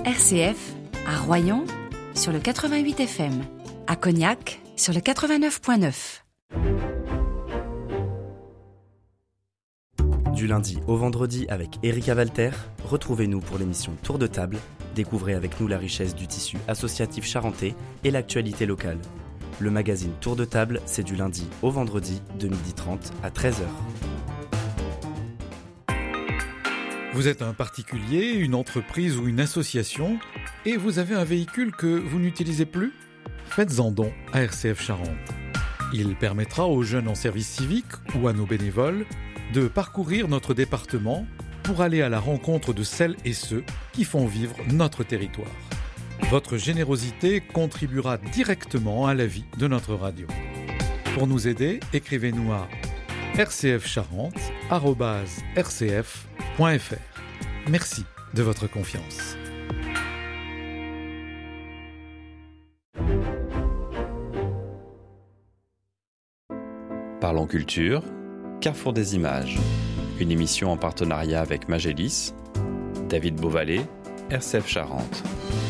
RCF, à Royan, sur le 88 FM, à Cognac, sur le 89.9. Du lundi au vendredi avec Erika Walter, retrouvez-nous pour l'émission Tour de table. Découvrez avec nous la richesse du tissu associatif charentais et l'actualité locale. Le magazine Tour de table, c'est du lundi au vendredi de 12h30 à 13h. Vous êtes un particulier, une entreprise ou une association et vous avez un véhicule que vous n'utilisez plus ? Faites-en don à RCF Charente. Il permettra aux jeunes en service civique ou à nos bénévoles de parcourir notre département pour aller à la rencontre de celles et ceux qui font vivre notre territoire. Votre générosité contribuera directement à la vie de notre radio. Pour nous aider, écrivez-nous à rcfcharente@rcf.fr. Merci de votre confiance. Parlons culture, Carrefour des images. Une émission en partenariat avec Magélis, David Beauvalet, RCF Charente.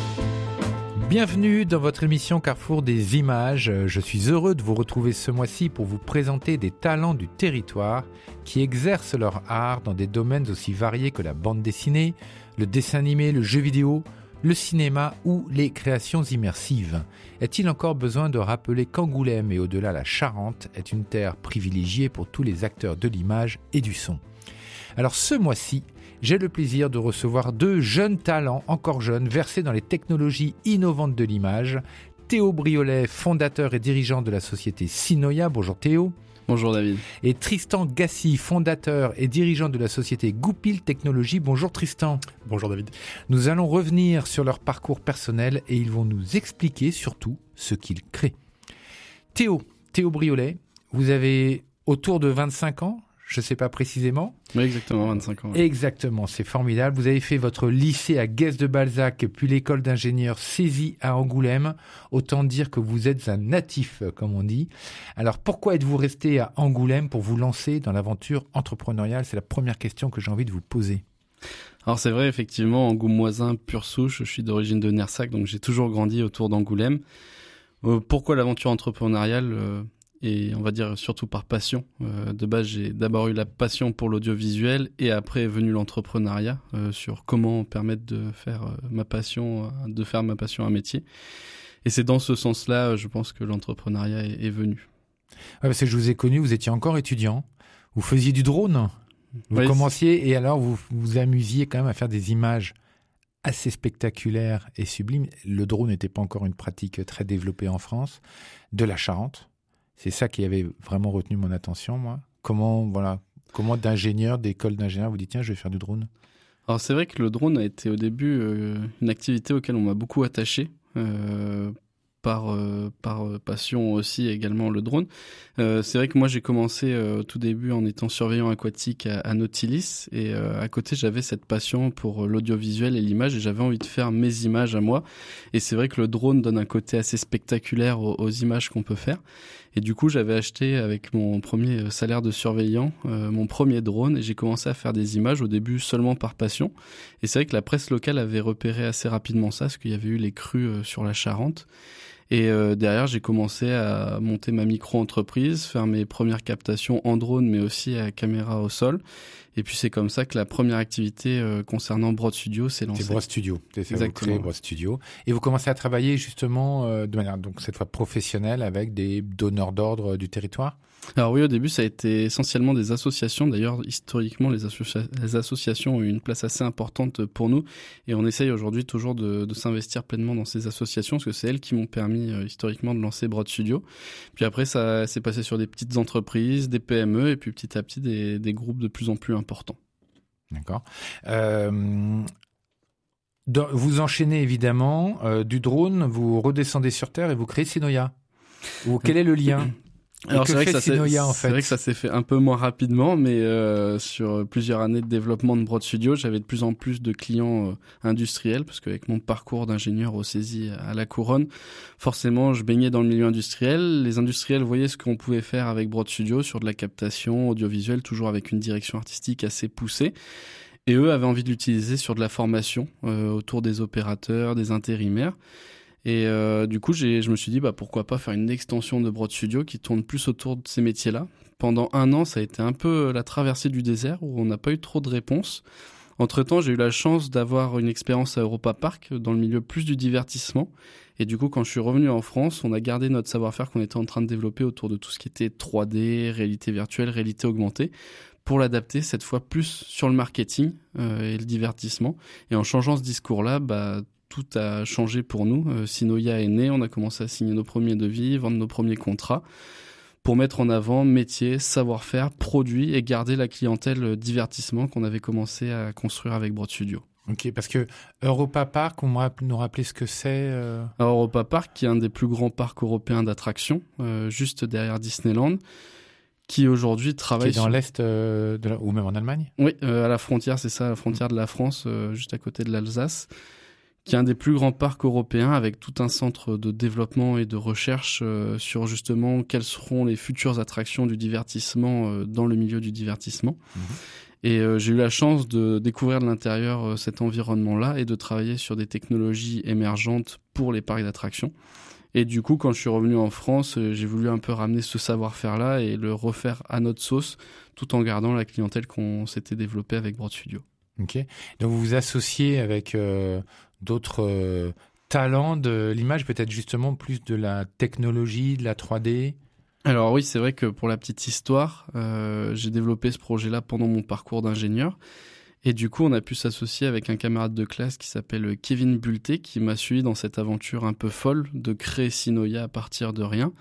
Bienvenue dans votre émission Carrefour des images. Je suis heureux de vous retrouver ce mois-ci pour vous présenter des talents du territoire qui exercent leur art dans des domaines aussi variés que la bande dessinée, le dessin animé, le jeu vidéo, le cinéma ou les créations immersives. Est-il encore besoin de rappeler qu'Angoulême et au-delà la Charente est une terre privilégiée pour tous les acteurs de l'image et du son? Alors ce mois-ci, j'ai le plaisir de recevoir deux jeunes talents, encore jeunes, versés dans les technologies innovantes de l'image. Théo Briolet, fondateur et dirigeant de la société Sinoia. Bonjour Théo. Bonjour David. Et Tristan Gassi, fondateur et dirigeant de la société Goupil Technologies. Bonjour Tristan. Bonjour David. Nous allons revenir sur leur parcours personnel et ils vont nous expliquer surtout ce qu'ils créent. Théo Briolet, vous avez autour de 25 ans, je ne sais pas précisément. Oui, exactement, 25 ans. Ouais. Exactement, c'est formidable. Vous avez fait votre lycée à Guest-de-Balzac, puis l'école d'ingénieur Césy à Angoulême. Autant dire que vous êtes un natif, comme on dit. Alors, pourquoi êtes-vous resté à Angoulême pour vous lancer dans l'aventure entrepreneuriale ? C'est la première question que j'ai envie de vous poser. Alors c'est vrai, effectivement, angoumoisin pure souche, je suis d'origine de Nersac, donc j'ai toujours grandi autour d'Angoulême. Pourquoi l'aventure entrepreneuriale et on va dire surtout par passion. De base, j'ai d'abord eu la passion pour l'audiovisuel et après est venu l'entrepreneuriat sur comment permettre de faire ma passion un métier. Et c'est dans ce sens-là, je pense que l'entrepreneuriat est venu. Ouais, parce que je vous ai connu, vous étiez encore étudiant, vous faisiez du drone, vous commenciez et alors vous vous amusiez quand même à faire des images assez spectaculaires et sublimes. Le drone n'était pas encore une pratique très développée en France, de la Charente. C'est ça qui avait vraiment retenu mon attention, moi. Comment d'ingénieur, d'école d'ingénieur, vous dites tiens, je vais faire du drone. Alors c'est vrai que le drone a été au début une activité auquel on m'a beaucoup attaché. Par passion aussi également le drone. C'est vrai que moi j'ai commencé au tout début en étant surveillant aquatique à Nautilus et à côté j'avais cette passion pour l'audiovisuel et l'image et j'avais envie de faire mes images à moi. Et c'est vrai que le drone donne un côté assez spectaculaire aux images qu'on peut faire. Et du coup j'avais acheté avec mon premier salaire de surveillant mon premier drone et j'ai commencé à faire des images au début seulement par passion. Et c'est vrai que la presse locale avait repéré assez rapidement ça parce qu'il y avait eu les crues sur la Charente. Et derrière, j'ai commencé à monter ma micro-entreprise, faire mes premières captations en drone, mais aussi à caméra au sol. Et puis, c'est comme ça que la première activité concernant Broad Studio s'est lancée. C'est Broad Studio. Exactement. Broad Studio. Et vous commencez à travailler justement de manière, donc cette fois professionnelle, avec des donneurs d'ordre du territoire ? Alors oui, au début, ça a été essentiellement des associations. D'ailleurs, historiquement, les associations ont eu une place assez importante pour nous. Et on essaye aujourd'hui toujours de s'investir pleinement dans ces associations parce que c'est elles qui m'ont permis historiquement de lancer Broad Studio. Puis après, ça s'est passé sur des petites entreprises, des PME et puis petit à petit des groupes de plus en plus importants. D'accord. Vous enchaînez évidemment du drone, vous redescendez sur Terre et vous créez Sinoia. Quel est le lien ? Alors c'est vrai que c'est vrai que ça s'est fait un peu moins rapidement, mais sur plusieurs années de développement de Broad Studio, j'avais de plus en plus de clients industriels, parce qu'avec mon parcours d'ingénieur au Césy à la Couronne, forcément je baignais dans le milieu industriel. Les industriels voyaient ce qu'on pouvait faire avec Broad Studio sur de la captation audiovisuelle, toujours avec une direction artistique assez poussée. Et eux avaient envie de l'utiliser sur de la formation autour des opérateurs, des intérimaires. Et du coup, je me suis dit pourquoi pas faire une extension de Broad Studio qui tourne plus autour de ces métiers-là. Pendant 1 an, ça a été un peu la traversée du désert où on n'a pas eu trop de réponses. Entre-temps, j'ai eu la chance d'avoir une expérience à Europa Park dans le milieu plus du divertissement. Et du coup, quand je suis revenu en France, on a gardé notre savoir-faire qu'on était en train de développer autour de tout ce qui était 3D, réalité virtuelle, réalité augmentée, pour l'adapter cette fois plus sur le marketing et le divertissement. Et en changeant ce discours-là, tout a changé pour nous. Sinoia est né, on a commencé à signer nos premiers devis, vendre nos premiers contrats pour mettre en avant métier, savoir-faire, produits et garder la clientèle divertissement qu'on avait commencé à construire avec Broad Studio. Ok, parce que Europa Park, on va nous rappeler ce que c'est Alors, Europa Park, qui est un des plus grands parcs européens d'attractions, juste derrière Disneyland, qui aujourd'hui travaille... Qui est dans l'Est ou même en Allemagne ? Oui, à la frontière, c'est ça, à la frontière de la France, juste à côté de l'Alsace, qui est un des plus grands parcs européens avec tout un centre de développement et de recherche sur justement quelles seront les futures attractions du divertissement dans le milieu du divertissement. Et j'ai eu la chance de découvrir de l'intérieur cet environnement-là et de travailler sur des technologies émergentes pour les parcs d'attractions. Et du coup, quand je suis revenu en France, j'ai voulu un peu ramener ce savoir-faire-là et le refaire à notre sauce, tout en gardant la clientèle qu'on s'était développée avec Broad Studio. Ok. Donc vous vous associez avec d'autres talents de l'image, peut-être justement plus de la technologie, de la 3D. Alors oui, c'est vrai que pour la petite histoire, j'ai développé ce projet-là pendant mon parcours d'ingénieur. Et du coup, on a pu s'associer avec un camarade de classe qui s'appelle Kevin Bulté, qui m'a suivi dans cette aventure un peu folle de créer Sinoia à partir de rien.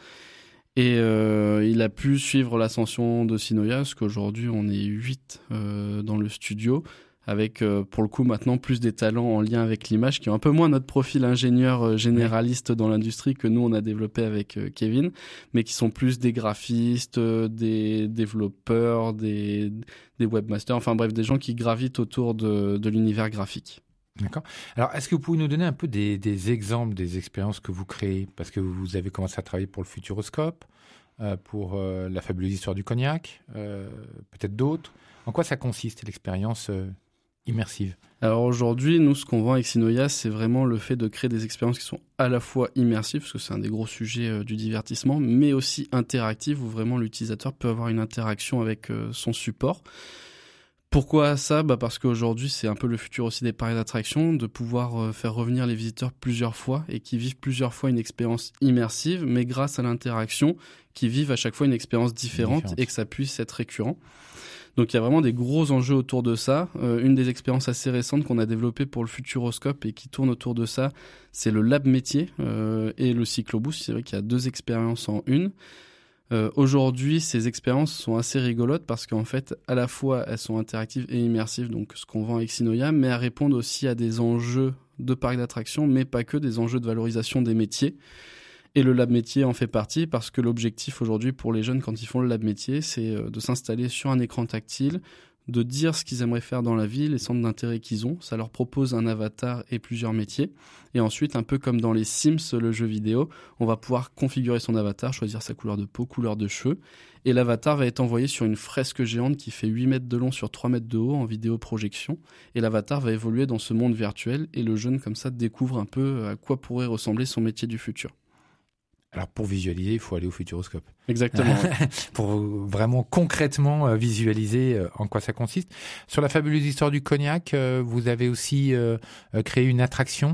Et il a pu suivre l'ascension de Sinoia, parce qu'aujourd'hui, on est 8 dans le studio, avec pour le coup maintenant plus des talents en lien avec l'image qui ont un peu moins notre profil ingénieur généraliste dans l'industrie que nous on a développé avec Kevin, mais qui sont plus des graphistes, des développeurs, des webmasters, enfin bref, des gens qui gravitent autour de l'univers graphique. D'accord. Alors, est-ce que vous pouvez nous donner un peu des exemples des expériences que vous créez ? Parce que vous avez commencé à travailler pour le Futuroscope, pour la fabuleuse histoire du cognac, peut-être d'autres. En quoi ça consiste l'expérience immersive ? Alors aujourd'hui, nous, ce qu'on vend avec Sinoia, c'est vraiment le fait de créer des expériences qui sont à la fois immersives, parce que c'est un des gros sujets du divertissement, mais aussi interactives, où vraiment l'utilisateur peut avoir une interaction avec son support. Pourquoi ça ? Parce qu'aujourd'hui, c'est un peu le futur aussi des parcs d'attractions, de pouvoir faire revenir les visiteurs plusieurs fois et qui vivent plusieurs fois une expérience immersive, mais grâce à l'interaction, qui vivent à chaque fois une expérience différente et que ça puisse être récurrent. Donc il y a vraiment des gros enjeux autour de ça. Une des expériences assez récentes qu'on a développées pour le Futuroscope et qui tourne autour de ça, c'est le Lab Métier et le Cycloboost. C'est vrai qu'il y a 2 expériences en une. Aujourd'hui, ces expériences sont assez rigolotes parce qu'en fait, à la fois, elles sont interactives et immersives, donc ce qu'on vend avec Sinoia, mais elles répondent aussi à des enjeux de parcs d'attractions, mais pas que, des enjeux de valorisation des métiers. Et le Lab Métier en fait partie parce que l'objectif aujourd'hui pour les jeunes quand ils font le Lab Métier, c'est de s'installer sur un écran tactile, de dire ce qu'ils aimeraient faire dans la vie, les centres d'intérêt qu'ils ont. Ça leur propose un avatar et plusieurs métiers. Et ensuite, un peu comme dans les Sims, le jeu vidéo, on va pouvoir configurer son avatar, choisir sa couleur de peau, couleur de cheveux. Et l'avatar va être envoyé sur une fresque géante qui fait 8 mètres de long sur 3 mètres de haut en vidéoprojection. Et l'avatar va évoluer dans ce monde virtuel et le jeune, comme ça, découvre un peu à quoi pourrait ressembler son métier du futur. Alors, pour visualiser, il faut aller au Futuroscope. Exactement. Pour vraiment concrètement visualiser en quoi ça consiste. Sur la fabuleuse histoire du cognac, vous avez aussi créé une attraction.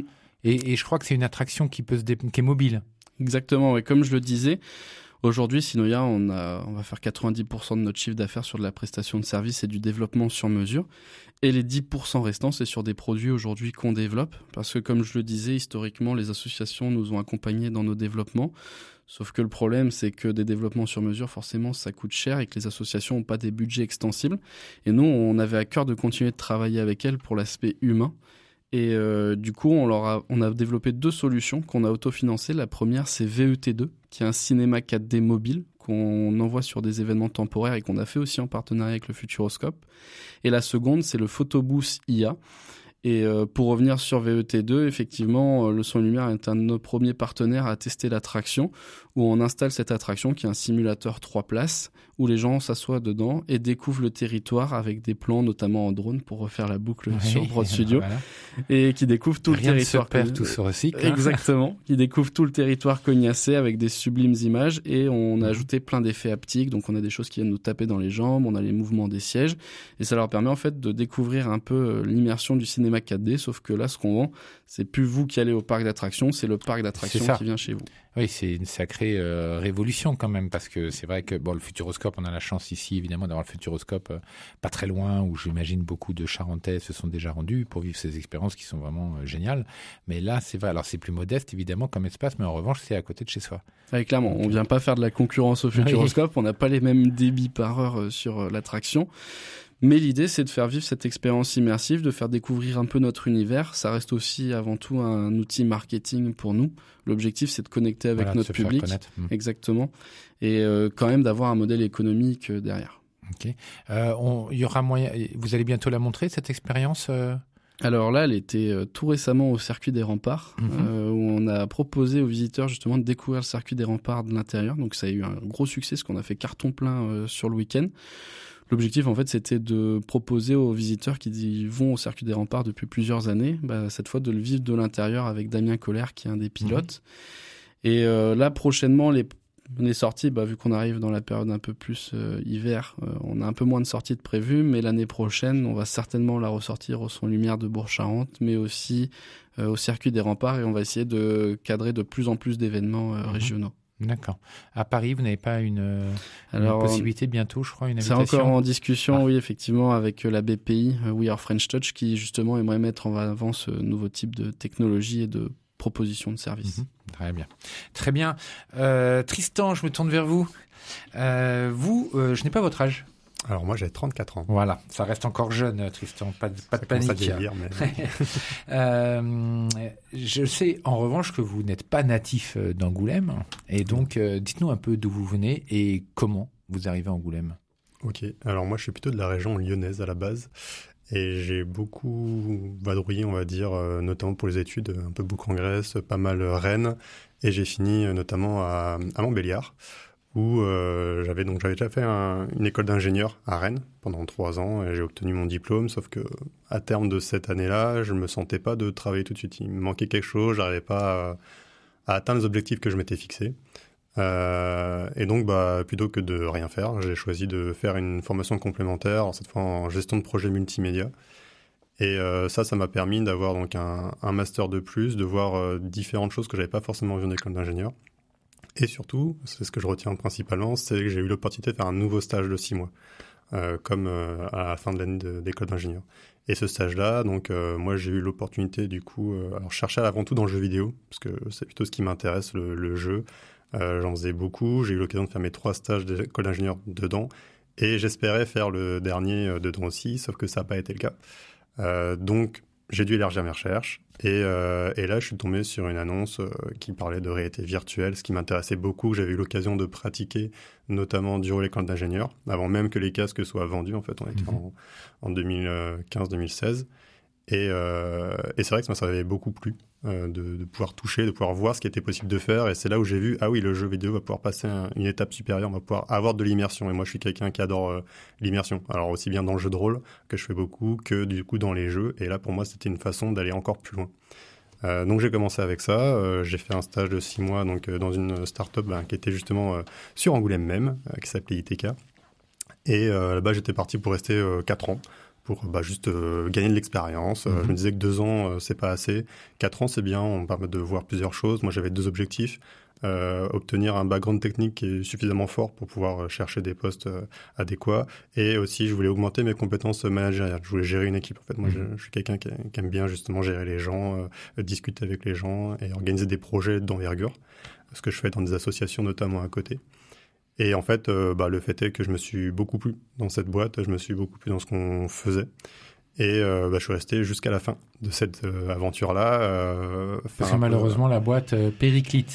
Et je crois que c'est une attraction qui est mobile. Exactement, et comme je le disais, aujourd'hui, Sinoia, on va faire 90% de notre chiffre d'affaires sur de la prestation de services et du développement sur mesure. Et les 10% restants, c'est sur des produits aujourd'hui qu'on développe. Parce que comme je le disais, historiquement, les associations nous ont accompagnés dans nos développements. Sauf que le problème, c'est que des développements sur mesure, forcément, ça coûte cher et que les associations n'ont pas des budgets extensibles. Et nous, on avait à cœur de continuer de travailler avec elles pour l'aspect humain. Et du coup, on a développé 2 solutions qu'on a autofinancées. La première, c'est VET2, qui est un cinéma 4D mobile qu'on envoie sur des événements temporaires et qu'on a fait aussi en partenariat avec le Futuroscope. Et la seconde, c'est le Photobooth IA. Et pour revenir sur VET2, effectivement, le Son et Lumière est un de nos premiers partenaires à tester l'attraction, où on installe cette attraction qui est un simulateur 3 places, où les gens s'assoient dedans et découvrent le territoire avec des plans, notamment en drone, pour refaire la boucle sur Broad Studio, voilà. Et qui découvrent tout Rien le territoire. Rien ne se perd, tout se recycle. Exactement, qui découvrent tout le territoire cognassé avec des sublimes images, et on a ajouté plein d'effets haptiques, donc on a des choses qui viennent nous taper dans les jambes, on a les mouvements des sièges, et ça leur permet en fait de découvrir un peu l'immersion du cinéma 4D, sauf que là, ce qu'on vend, c'est plus vous qui allez au parc d'attractions, c'est le parc d'attractions qui vient chez vous. Oui, c'est une sacrée révolution quand même, parce que c'est vrai que le Futuroscope, on a la chance ici évidemment d'avoir le Futuroscope pas très loin, où j'imagine beaucoup de Charentais se sont déjà rendus pour vivre ces expériences qui sont vraiment géniales. Mais là, c'est vrai, alors c'est plus modeste évidemment comme espace, mais en revanche, c'est à côté de chez soi. Oui, clairement, on vient pas faire de la concurrence au Futuroscope, on n'a pas les mêmes débits par heure sur l'attraction. Mais l'idée, c'est de faire vivre cette expérience immersive, de faire découvrir un peu notre univers. Ça reste aussi avant tout un outil marketing pour nous. L'objectif, c'est de connecter avec notre public. Exactement. Et quand même d'avoir un modèle économique derrière. Ok. Il y aura moyen. Vous allez bientôt la montrer, cette expérience Alors là, elle était tout récemment au circuit des remparts, où on a proposé aux visiteurs justement de découvrir le circuit des remparts de l'intérieur. Donc ça a eu un gros succès, ce qu'on a fait carton plein sur le week-end. L'objectif, en fait, c'était de proposer aux visiteurs qui vont au circuit des remparts depuis plusieurs années, cette fois de le vivre de l'intérieur avec Damien Colère, qui est un des pilotes. Et là, prochainement, les sorties, vu qu'on arrive dans la période un peu plus hiver, on a un peu moins de sorties de prévues, mais l'année prochaine, on va certainement la ressortir au Son Lumière de Bourg-Charentes, mais aussi au circuit des remparts, et on va essayer de cadrer de plus en plus d'événements régionaux. D'accord. À Paris, vous n'avez pas une possibilité bientôt, je crois, une invitation? C'est encore en discussion, oui, effectivement, avec la BPI, We Are French Touch, qui justement aimerait mettre en avant ce nouveau type de technologie et de proposition de service. Très bien. Très bien. Tristan, je me tourne vers vous. Je n'ai pas votre âge. Alors moi j'ai 34 ans. Voilà, ça reste encore jeune, Tristan, pas de panique. Ça vieillir, mais... je sais en revanche que vous n'êtes pas natif d'Angoulême, et donc dites-nous un peu d'où vous venez et comment vous arrivez à Angoulême. Ok, alors moi je suis plutôt de la région lyonnaise à la base, et j'ai beaucoup vadrouillé, on va dire, notamment pour les études, un peu Bourg-en-Bresse, pas mal Rennes, et j'ai fini notamment à Montbéliard, où j'avais déjà fait une école d'ingénieur à Rennes pendant 3 ans, et j'ai obtenu mon diplôme, sauf que à terme de cette année-là, je me sentais pas de travailler tout de suite. Il me manquait quelque chose, j'arrivais pas à atteindre les objectifs que je m'étais fixés. Et donc, plutôt que de rien faire, j'ai choisi de faire une formation complémentaire, cette fois en gestion de projet multimédia. Et ça m'a permis d'avoir donc un master de plus, de voir différentes choses que j'avais pas forcément vues en école d'ingénieur. Et surtout, c'est ce que je retiens principalement, c'est que j'ai eu l'opportunité de faire un nouveau stage de 6 mois, comme à la fin de l'année d'école d'ingénieur. Et ce stage-là, donc moi j'ai eu l'opportunité du coup, alors je cherchais avant tout dans le jeu vidéo, parce que c'est plutôt ce qui m'intéresse, le jeu. J'en faisais beaucoup, j'ai eu l'occasion de faire mes 3 stages d'école d'ingénieur dedans, et j'espérais faire le dernier dedans aussi, sauf que ça n'a pas été le cas. Donc j'ai dû élargir mes recherches, et là je suis tombé sur une annonce qui parlait de réalité virtuelle, ce qui m'intéressait beaucoup. J'avais eu l'occasion de pratiquer notamment durant l'école d'ingénieur, avant même que les casques soient vendus. En fait, on était en 2015-2016, et c'est vrai que ça m'avait beaucoup plu de pouvoir toucher, de pouvoir voir ce qui était possible de faire, et c'est là où j'ai vu, ah oui, le jeu vidéo va pouvoir passer une étape supérieure, on va pouvoir avoir de l'immersion, et moi je suis quelqu'un qui adore l'immersion, alors aussi bien dans le jeu de rôle, que je fais beaucoup, que du coup dans les jeux, et là pour moi c'était une façon d'aller encore plus loin. Donc j'ai commencé avec ça, j'ai fait un stage de 6 mois donc, dans une start-up qui était justement sur Angoulême même, qui s'appelait ITK, et là-bas j'étais parti pour rester 4 ans, pour juste gagner de l'expérience. Je me disais que 2 ans, c'est pas assez. 4 ans, c'est bien, on permet de voir plusieurs choses. Moi, j'avais 2 objectifs. Obtenir un background technique qui est suffisamment fort pour pouvoir chercher des postes adéquats. Et aussi, je voulais augmenter mes compétences managériales. Je voulais gérer une équipe. En fait, moi, je suis quelqu'un qui aime bien justement gérer les gens, discuter avec les gens et organiser des projets d'envergure. Ce que je fais dans des associations, notamment à côté. Et en fait, le fait est que je me suis beaucoup plu dans cette boîte, je me suis beaucoup plu dans ce qu'on faisait. Et je suis resté jusqu'à la fin de cette aventure-là. Parce que malheureusement, la boîte périclite.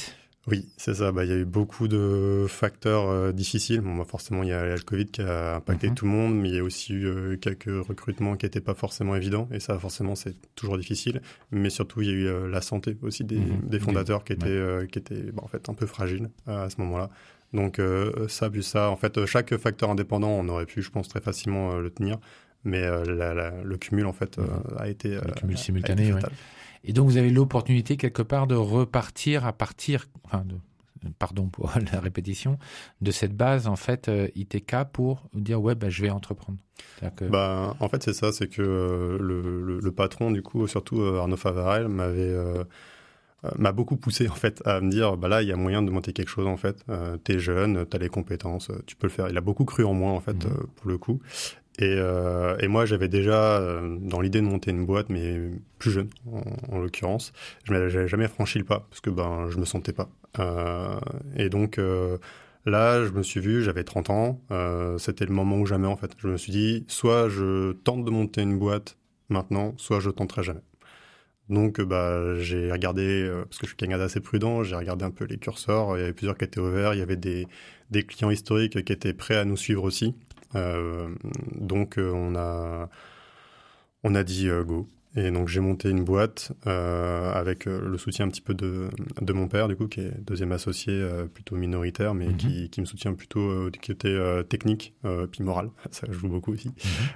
Oui, c'est ça. Il y a eu beaucoup de facteurs difficiles. Bon, forcément, il y a le Covid qui a impacté tout le monde, mais il y a aussi eu quelques recrutements qui n'étaient pas forcément évidents. Et ça, forcément, c'est toujours difficile. Mais surtout, il y a eu la santé aussi des fondateurs qui étaient en fait, un peu fragiles à ce moment-là. Donc ça, plus ça, en fait, chaque facteur indépendant, on aurait pu, je pense, très facilement le tenir. Mais le cumul, en fait, a été le cumul simultané, fatal. Ouais. Et donc, vous avez l'opportunité, quelque part, de repartir à partir, pardon pour la répétition, de cette base, en fait, ITK, pour dire, je vais entreprendre. En fait, c'est ça, c'est que le patron, du coup, surtout Arnaud Favarel, m'a beaucoup poussé, en fait, à me dire, là, il y a moyen de monter quelque chose, en fait. T'es jeune, t'as les compétences, tu peux le faire. Il a beaucoup cru en moi, en fait, pour le coup. Et moi, j'avais déjà dans l'idée de monter une boîte, mais plus jeune, en l'occurrence. Je n'avais jamais franchi le pas, parce que je me sentais pas. Et donc, là, je me suis vu, j'avais 30 ans, c'était le moment ou jamais, en fait. Je me suis dit, soit je tente de monter une boîte maintenant, soit je tenterai jamais. Donc, j'ai regardé, parce que je suis quelqu'un d'assez prudent, j'ai regardé un peu les curseurs, il y avait plusieurs qui étaient ouverts, il y avait des clients historiques qui étaient prêts à nous suivre aussi. Donc on a dit go, et donc j'ai monté une boîte avec le soutien un petit peu de mon père, du coup, qui est deuxième associé, plutôt minoritaire, mais qui me soutient plutôt du côté technique, puis moral, ça joue beaucoup aussi.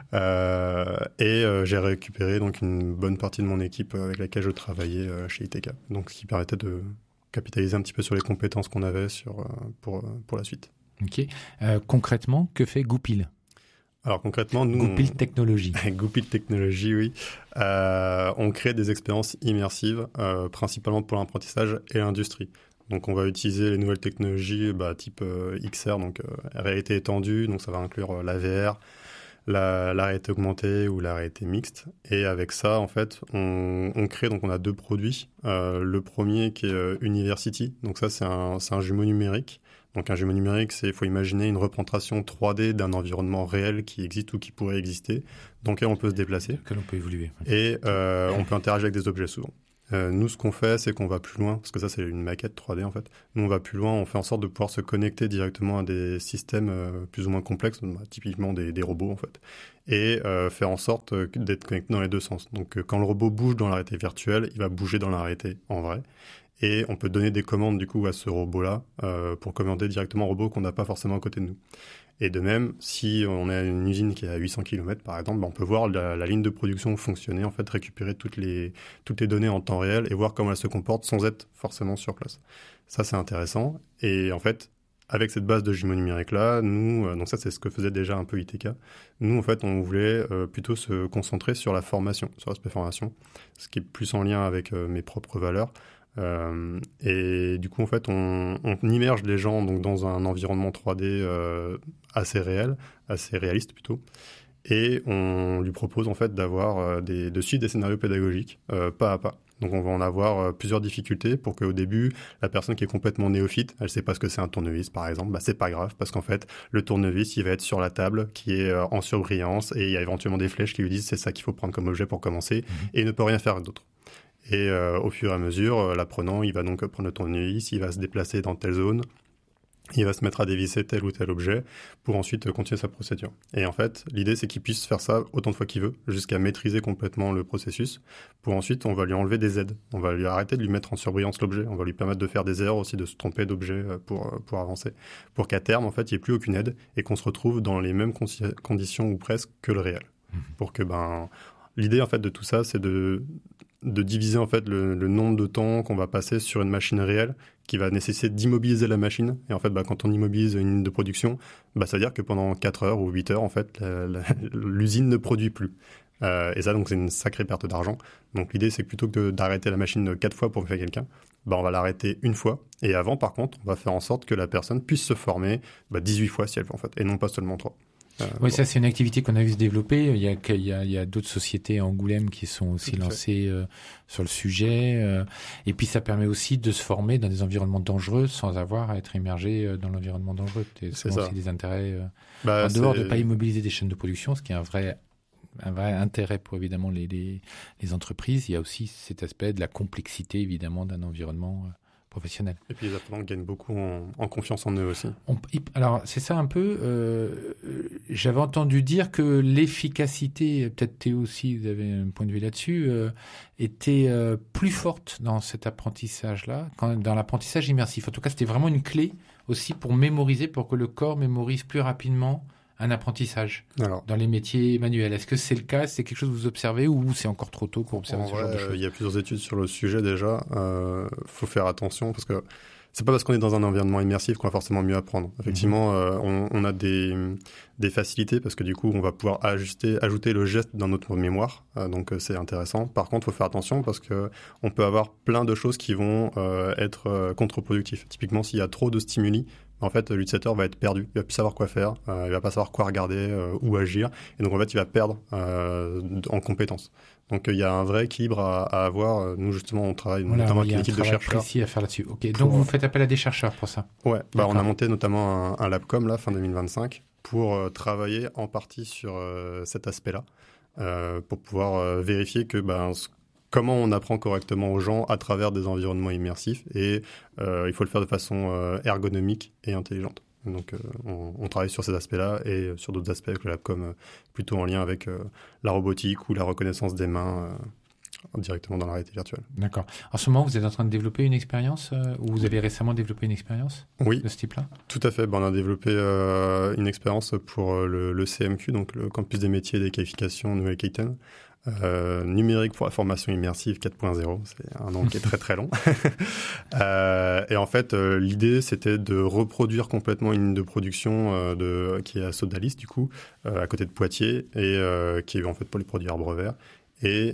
Et j'ai récupéré donc une bonne partie de mon équipe avec laquelle je travaillais chez ITK, donc ce qui permettait de capitaliser un petit peu sur les compétences qu'on avait pour la suite. Ok. Concrètement, que fait Goupil ? Alors concrètement, nous... Goupil Technologies. Goupil Technologies, oui. On crée des expériences immersives, principalement pour l'apprentissage et l'industrie. Donc on va utiliser les nouvelles technologies type XR, donc réalité étendue, donc ça va inclure la VR, la réalité augmentée ou la réalité mixte. Et avec ça, en fait, on crée, donc on a 2 produits. Le premier qui est University, donc ça c'est un jumeau numérique. Donc un jumeau numérique, il faut imaginer une représentation 3D d'un environnement réel qui existe ou qui pourrait exister, dans lequel on peut se déplacer. Dans lequel on peut évoluer. Et on peut interagir avec des objets souvent. Nous, ce qu'on fait, c'est qu'on va plus loin, parce que ça, c'est une maquette 3D, en fait. Nous, on va plus loin, on fait en sorte de pouvoir se connecter directement à des systèmes plus ou moins complexes, typiquement des robots, en fait, et faire en sorte d'être connecté dans les deux sens. Donc, quand le robot bouge dans la réalité virtuelle, il va bouger dans la réalité en vrai. Et on peut donner des commandes, du coup, à ce robot-là pour commander directement un robot qu'on n'a pas forcément à côté de nous. Et de même, si on a une usine qui est à 800 km, par exemple, on peut voir la ligne de production fonctionner, en fait, récupérer toutes les données en temps réel et voir comment elle se comporte sans être forcément sur place. Ça, c'est intéressant. Et en fait, avec cette base de jumeaux numériques-là, nous, donc ça, c'est ce que faisait déjà un peu ITK. Nous, en fait, on voulait plutôt se concentrer sur la formation, sur l'aspect formation, ce qui est plus en lien avec mes propres valeurs. Et du coup, en fait, on immerge les gens donc dans un environnement 3D assez réel, assez réaliste plutôt, et on lui propose en fait de suivre des scénarios pédagogiques pas à pas. Donc, on va en avoir plusieurs difficultés pour qu'au début, la personne qui est complètement néophyte, elle sait pas ce que c'est un tournevis, par exemple, c'est pas grave, parce qu'en fait, le tournevis, il va être sur la table, qui est en surbrillance, et il y a éventuellement des flèches qui lui disent c'est ça qu'il faut prendre comme objet pour commencer, et il ne peut rien faire d'autre. Et au fur et à mesure, l'apprenant, il va donc prendre le tournevis, il va se déplacer dans telle zone, il va se mettre à dévisser tel ou tel objet pour ensuite continuer sa procédure. Et en fait, l'idée, c'est qu'il puisse faire ça autant de fois qu'il veut, jusqu'à maîtriser complètement le processus. Pour ensuite, on va lui enlever des aides. On va lui arrêter de lui mettre en surbrillance l'objet. On va lui permettre de faire des erreurs aussi, de se tromper d'objet pour avancer. Pour qu'à terme, en fait, il n'y ait plus aucune aide et qu'on se retrouve dans les mêmes conditions ou presque que le réel. Pour que, l'idée, en fait, de tout ça, c'est de diviser en fait le nombre de temps qu'on va passer sur une machine réelle qui va nécessiter d'immobiliser la machine. Et en fait, quand on immobilise une ligne de production, ça veut dire que pendant 4 heures ou 8 heures, en fait, l'usine ne produit plus. Et ça, donc, c'est une sacrée perte d'argent. Donc, l'idée, c'est que plutôt que d'arrêter la machine 4 fois pour faire quelqu'un, on va l'arrêter une fois. Et avant, par contre, on va faire en sorte que la personne puisse se former 18 fois si elle veut, en fait, et non pas seulement 3. Oui, ça c'est une activité qu'on a vu se développer. Il y a d'autres sociétés à Angoulême qui sont aussi lancées sur le sujet. Et puis ça permet aussi de se former dans des environnements dangereux sans avoir à être immergé dans l'environnement dangereux. C'est aussi des intérêts en dehors de ne pas immobiliser des chaînes de production, ce qui est un vrai intérêt pour évidemment les entreprises. Il y a aussi cet aspect de la complexité évidemment d'un environnement professionnels. Et puis les apprenants gagnent beaucoup en confiance en eux aussi. Alors, c'est ça un peu. J'avais entendu dire que l'efficacité, peut-être Théo aussi, vous avez un point de vue là-dessus, était plus forte dans cet apprentissage-là, dans l'apprentissage immersif. En tout cas, c'était vraiment une clé aussi pour mémoriser, pour que le corps mémorise plus rapidement un apprentissage dans les métiers manuels. Est-ce que c'est le cas? C'est quelque chose que vous observez ou c'est encore trop tôt pour observer ce genre de choses? Il y a plusieurs études sur le sujet déjà. Faut faire attention parce que c'est pas parce qu'on est dans un environnement immersif qu'on va forcément mieux apprendre. Effectivement, on a des facilités parce que du coup, on va pouvoir ajouter le geste dans notre mémoire. Donc, c'est intéressant. Par contre, faut faire attention parce que on peut avoir plein de choses qui vont être contre-productives. Typiquement, s'il y a trop de stimuli, en fait, l'utilisateur va être perdu. Il va plus savoir quoi faire. Il va pas savoir quoi regarder ou agir. Et donc, en fait, il va perdre en compétences. Donc, il y a un vrai équilibre à avoir. Nous, justement, on travaille notamment avec une équipe de chercheurs. Précis à faire là-dessus. Ok. Donc, vous faites appel à des chercheurs pour ça. Ouais. On a monté notamment un LabCom là, fin 2025, pour travailler en partie sur cet aspect-là, pour pouvoir vérifier que comment on apprend correctement aux gens à travers des environnements immersifs et il faut le faire de façon ergonomique et intelligente. Donc on travaille sur ces aspects-là et sur d'autres aspects avec le LabCom plutôt en lien avec la robotique ou la reconnaissance des mains directement dans la réalité virtuelle. D'accord. En ce moment, vous êtes en train de développer une expérience ou vous avez récemment développé une expérience de ce type-là? Tout à fait. On a développé une expérience pour le CMQ, donc le Campus des métiers et des qualifications Nouvelle-Aquitaine. Numérique pour la formation immersive 4.0, c'est un nom qui est très très long. Et en fait, l'idée c'était de reproduire complètement une ligne de production qui est à Sodalis du coup, à côté de Poitiers, et qui est en fait pour les produits Arbre Vert. Et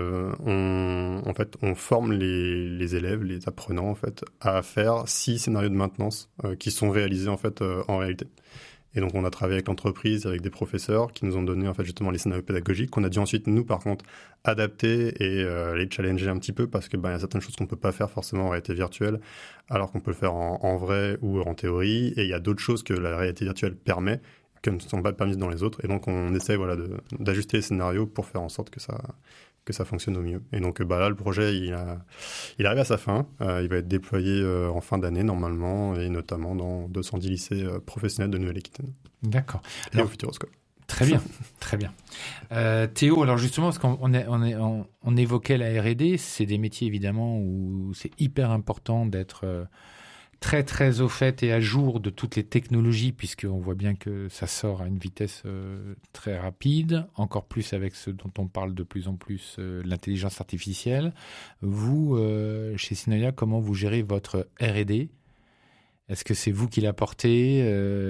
on forme les élèves, les apprenants en fait, à faire 6 scénarios de maintenance qui sont réalisés en fait en réalité. Et donc, on a travaillé avec l'entreprise, avec des professeurs qui nous ont donné en fait justement les scénarios pédagogiques qu'on a dû ensuite, nous, par contre, adapter et les challenger un petit peu parce que y a certaines choses qu'on ne peut pas faire forcément en réalité virtuelle alors qu'on peut le faire en vrai ou en théorie. Et il y a d'autres choses que la réalité virtuelle permet qui ne sont pas permises dans les autres. Et donc, on essaie d'ajuster les scénarios pour faire en sorte que ça fonctionne au mieux. Et donc là, le projet, il arrive à sa fin. Il va être déployé en fin d'année, normalement, et notamment dans 210 lycées professionnels de Nouvelle-Aquitaine. D'accord. Et au Futuroscope. Très bien, très bien. Théo, alors justement, parce qu'on évoquait la R&D, c'est des métiers, évidemment, où c'est hyper important d'être très, très au fait et à jour de toutes les technologies, puisqu'on voit bien que ça sort à une vitesse très rapide, encore plus avec ce dont on parle de plus en plus, l'intelligence artificielle. Vous, chez Synoia, comment vous gérez votre R&D ? Est-ce que c'est vous qui l'apportez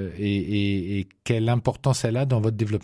et quelle importance elle a dans votre développement ?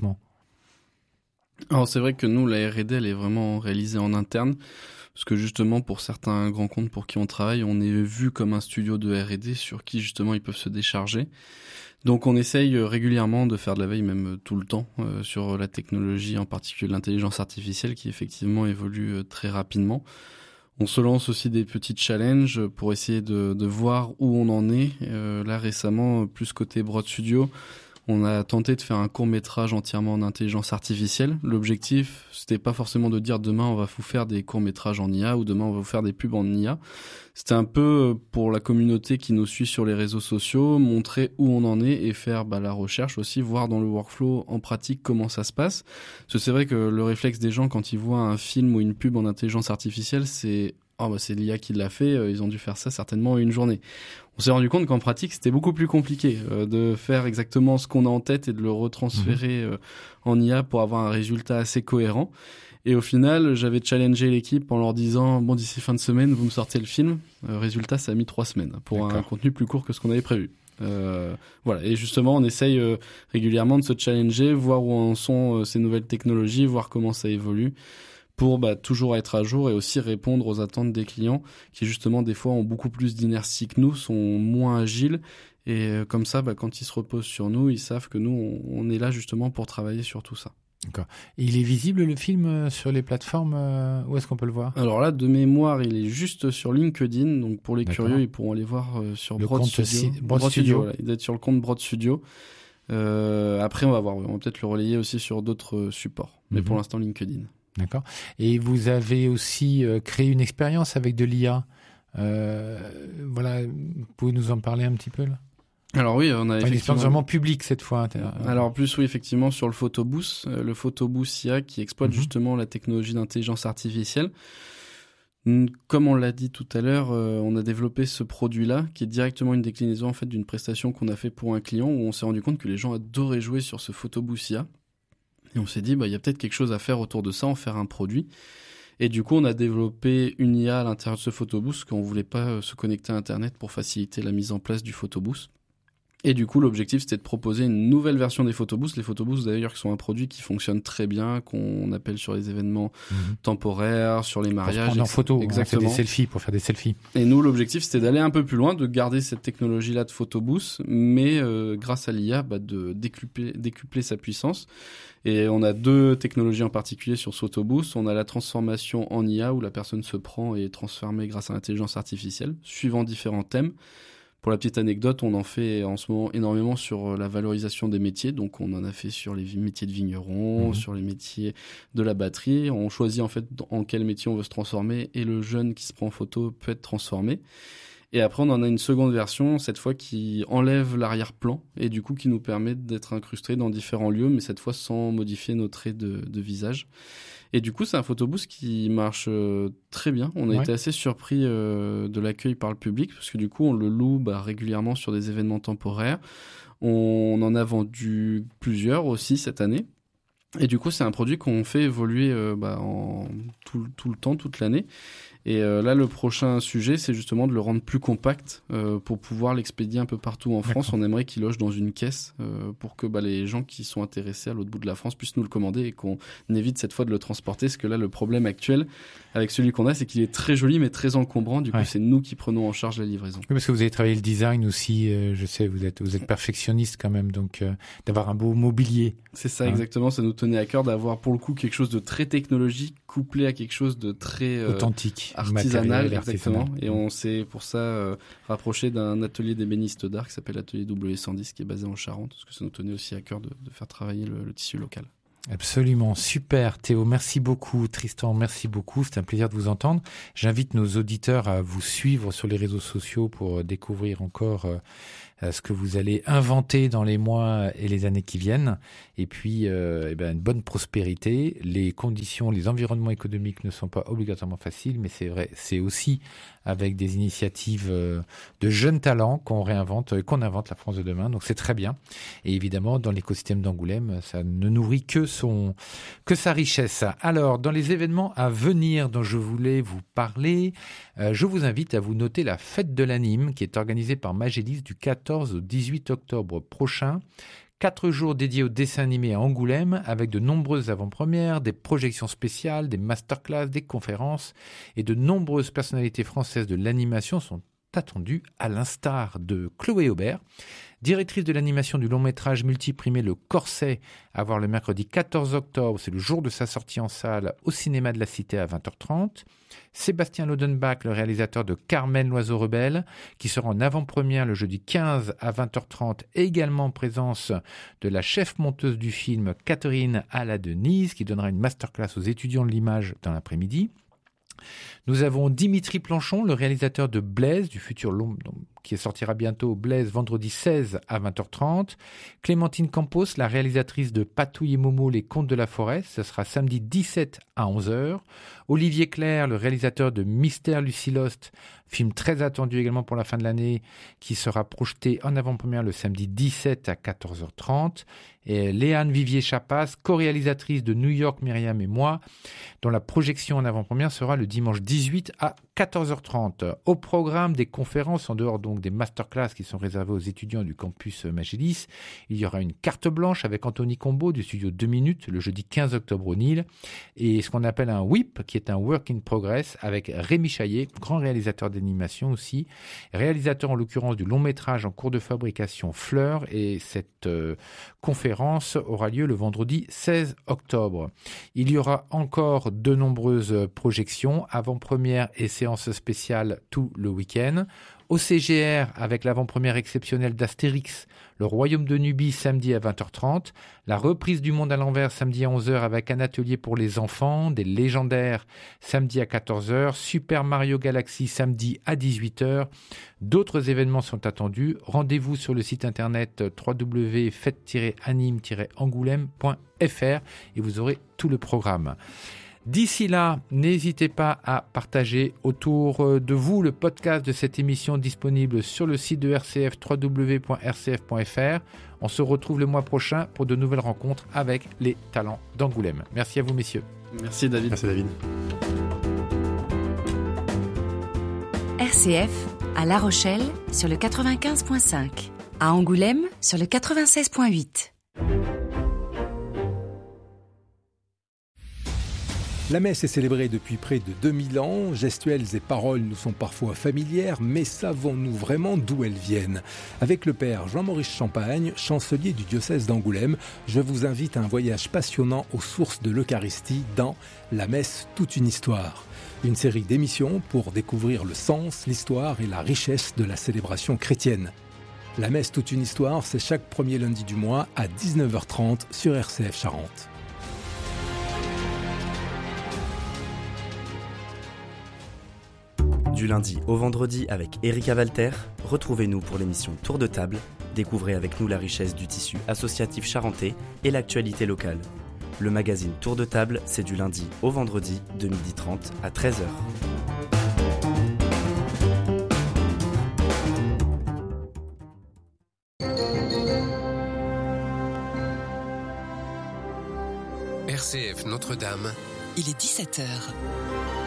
Alors c'est vrai que nous, la R&D, elle est vraiment réalisée en interne. Parce que justement, pour certains grands comptes pour qui on travaille, on est vu comme un studio de R&D sur qui justement ils peuvent se décharger. Donc on essaye régulièrement de faire de la veille, même tout le temps, sur la technologie, en particulier l'intelligence artificielle qui effectivement évolue très rapidement. On se lance aussi des petits challenges pour essayer de voir où on en est. Là récemment, plus côté Broad Studio, on a tenté de faire un court-métrage entièrement en intelligence artificielle. L'objectif, c'était pas forcément de dire demain on va vous faire des courts-métrages en IA ou demain on va vous faire des pubs en IA. C'était un peu pour la communauté qui nous suit sur les réseaux sociaux, montrer où on en est et faire la recherche aussi, voir dans le workflow en pratique comment ça se passe. Parce que c'est vrai que le réflexe des gens quand ils voient un film ou une pub en intelligence artificielle, c'est c'est l'IA qui l'a fait, ils ont dû faire ça certainement en une journée. On s'est rendu compte qu'en pratique, c'était beaucoup plus compliqué de faire exactement ce qu'on a en tête et de le retransférer en IA pour avoir un résultat assez cohérent. Et au final, j'avais challengé l'équipe en leur disant d'ici fin de semaine, vous me sortez le film. Résultat, ça a mis 3 semaines pour un contenu plus court que ce qu'on avait prévu. Voilà. Et justement, on essaye régulièrement de se challenger, voir où en sont ces nouvelles technologies, voir comment ça évolue, pour toujours être à jour et aussi répondre aux attentes des clients qui justement des fois ont beaucoup plus d'inertie que nous, sont moins agiles et comme ça quand ils se reposent sur nous, ils savent que nous on est là justement pour travailler sur tout ça. D'accord. Et il est visible le film sur les plateformes, où est-ce qu'on peut le voir ? Alors là, de mémoire, il est juste sur LinkedIn, donc pour les curieux, ils pourront aller voir sur Broad Studio. Broad Studio. Voilà, il doit être sur le compte Broad Studio. Après, on va peut-être le relayer aussi sur d'autres supports, mais pour l'instant LinkedIn. D'accord. Et vous avez aussi créé une expérience avec de l'IA Voilà, vous pouvez nous en parler un petit peu là? Alors oui, on a une expérience vraiment publique cette fois. Alors plus oui, effectivement, sur le photobooth IA qui exploite justement la technologie d'intelligence artificielle. Comme on l'a dit tout à l'heure, on a développé ce produit-là qui est directement une déclinaison en fait d'une prestation qu'on a fait pour un client où on s'est rendu compte que les gens adoraient jouer sur ce photobooth IA. Et on s'est dit, il y a peut-être quelque chose à faire autour de ça, en faire un produit. Et du coup, on a développé une IA à l'intérieur de ce photobooth parce qu'on voulait pas se connecter à Internet pour faciliter la mise en place du photobooth. Et du coup, l'objectif, c'était de proposer une nouvelle version des photobooths. Les photobooths, d'ailleurs, qui sont un produit qui fonctionne très bien, qu'on appelle sur les événements temporaires, sur les mariages. Pour prendre en photo, exactement. On fait des selfies, pour faire des selfies. Et nous, l'objectif, c'était d'aller un peu plus loin, de garder cette technologie-là de photobooth, mais grâce à l'IA, de décupler sa puissance. Et on a 2 technologies en particulier sur ce photobooth. On a la transformation en IA, où la personne se prend et est transformée grâce à l'intelligence artificielle, suivant différents thèmes. Pour la petite anecdote, on en fait en ce moment énormément sur la valorisation des métiers. Donc, on en a fait sur les métiers de vigneron, sur les métiers de la batterie. On choisit en fait en quel métier on veut se transformer et le jeune qui se prend en photo peut être transformé. Et après, on en a une seconde version, cette fois qui enlève l'arrière-plan et du coup qui nous permet d'être incrustés dans différents lieux, mais cette fois sans modifier nos traits de visage. Et du coup, c'est un photobooth qui marche très bien. On a été assez surpris de l'accueil par le public parce que du coup, on le loue régulièrement sur des événements temporaires. On en a vendu plusieurs aussi cette année. Et du coup, c'est un produit qu'on fait évoluer en tout le temps, toute l'année. Et là, le prochain sujet, c'est justement de le rendre plus compact pour pouvoir l'expédier un peu partout en France. On aimerait qu'il loge dans une caisse pour que les gens qui sont intéressés à l'autre bout de la France puissent nous le commander et qu'on évite cette fois de le transporter. Parce que là, le problème actuel avec celui qu'on a, c'est qu'il est très joli mais très encombrant. Du coup, c'est nous qui prenons en charge la livraison. Oui, parce que vous avez travaillé le design aussi. Je sais, vous êtes perfectionniste quand même, donc d'avoir un beau mobilier. C'est ça, exactement. Ça nous tenait à cœur d'avoir pour le coup quelque chose de très technologique couplé à quelque chose de très authentique, artisanal, exactement. Et on s'est pour ça rapproché d'un atelier d'ébéniste d'art qui s'appelle l'atelier W110 qui est basé en Charente, parce que ça nous tenait aussi à cœur de faire travailler le tissu local. Absolument, super Théo, merci beaucoup. Tristan, merci beaucoup, c'est un plaisir de vous entendre. J'invite nos auditeurs à vous suivre sur les réseaux sociaux pour découvrir encore ce que vous allez inventer dans les mois et les années qui viennent. Et puis, une bonne prospérité. Les conditions, les environnements économiques ne sont pas obligatoirement faciles, mais c'est vrai, c'est aussi avec des initiatives de jeunes talents qu'on invente la France de demain. Donc c'est très bien. Et évidemment, dans l'écosystème d'Angoulême, ça ne nourrit que sa richesse. Alors, dans les événements à venir dont je voulais vous parler, je vous invite à vous noter la fête de l'anime qui est organisée par Magélis du 14 au 18 octobre prochain. 4 jours dédiés au dessin animé à Angoulême avec de nombreuses avant-premières, des projections spéciales, des masterclass, des conférences et de nombreuses personnalités françaises de l'animation sont attendues à l'instar de Chloé Aubert, directrice de l'animation du long-métrage multiprimé Le Corset, à voir le mercredi 14 octobre, c'est le jour de sa sortie en salle au cinéma de la Cité à 20h30. Sébastien Lodenbach, le réalisateur de Carmen l'oiseau rebelle, qui sera en avant-première le jeudi 15 à 20h30, et également en présence de la chef monteuse du film Catherine Alla-Denise, qui donnera une masterclass aux étudiants de l'image dans l'après-midi. Nous avons Dimitri Planchon, le réalisateur de Blaise, du futur long, qui sortira bientôt Blaise vendredi 16 à 20h30. Clémentine Campos, la réalisatrice de Patouille et Momo, les contes de la forêt, ce sera samedi 17 à 11h. Olivier Clerc, le réalisateur de Mystère Lucie Lost, film très attendu également pour la fin de l'année, qui sera projeté en avant-première le samedi 17 à 14h30. Et Léane Vivier-Chapas, co-réalisatrice de New York, Myriam et moi, dont la projection en avant-première sera le dimanche 18 à 14h30. Au programme des conférences, en dehors donc des masterclass qui sont réservées aux étudiants du campus Magélis, il y aura une carte blanche avec Anthony Combeau du studio 2 minutes le jeudi 15 octobre au Nil, et ce qu'on appelle un WIP, qui est un Work in Progress, avec Rémi Chaillet, grand réalisateur d'animation aussi, réalisateur en l'occurrence du long métrage en cours de fabrication Fleur, et cette conférence aura lieu le vendredi 16 octobre. Il y aura encore de nombreuses projections, avant-première et séances spéciales tout le week-end. Au CGR, avec l'avant-première exceptionnelle d'Astérix, le Royaume de Nubie, samedi à 20h30. La reprise du Monde à l'envers, samedi à 11h, avec un atelier pour les enfants, des légendaires, samedi à 14h. Super Mario Galaxy, samedi à 18h. D'autres événements sont attendus. Rendez-vous sur le site internet www.fête-anime-angoulême.fr et vous aurez tout le programme. D'ici là, n'hésitez pas à partager autour de vous le podcast de cette émission disponible sur le site de RCF, www.rcf.fr. On se retrouve le mois prochain pour de nouvelles rencontres avec les talents d'Angoulême. Merci à vous, messieurs. Merci David. Merci David. RCF à La Rochelle sur le 95.5, à Angoulême sur le 96.8. La messe est célébrée depuis près de 2000 ans, gestuelles et paroles nous sont parfois familières, mais savons-nous vraiment d'où elles viennent ? Avec le père Jean-Maurice Champagne, chancelier du diocèse d'Angoulême, je vous invite à un voyage passionnant aux sources de l'Eucharistie dans La messe, toute une histoire. Une série d'émissions pour découvrir le sens, l'histoire et la richesse de la célébration chrétienne. La messe, toute une histoire, c'est chaque premier lundi du mois à 19h30 sur RCF Charente. Du lundi au vendredi avec Erika Walter, retrouvez-nous pour l'émission Tour de table. Découvrez avec nous la richesse du tissu associatif charentais et l'actualité locale. Le magazine Tour de table, c'est du lundi au vendredi de 12h30 à 13h. RCF Notre-Dame. Il est 17h.